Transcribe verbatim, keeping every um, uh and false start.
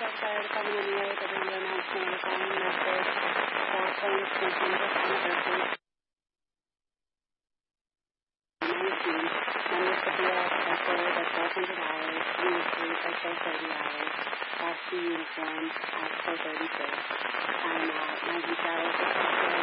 York Fire Department in the A W announcement on the following message. All planes from Denver University nineteen, one Mississippi Expressway by twelve hundred hours, Unit three by twelve thirty hours, Class C uniform at four thirty-six. I'm at ninety South Expressway.